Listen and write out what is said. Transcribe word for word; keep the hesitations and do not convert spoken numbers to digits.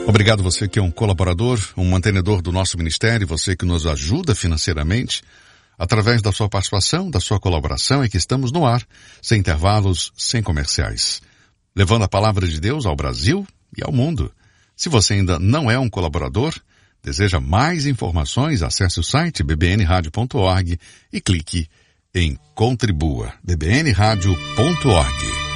Obrigado você que é um colaborador, um mantenedor do nosso ministério, você que nos ajuda financeiramente. Através da sua participação, da sua colaboração, é que estamos no ar, sem intervalos, sem comerciais, levando a palavra de Deus ao Brasil e ao mundo. Se você ainda não é um colaborador, deseja mais informações, acesse o site b b n radio ponto org e clique em Contribua, b b n radio ponto org.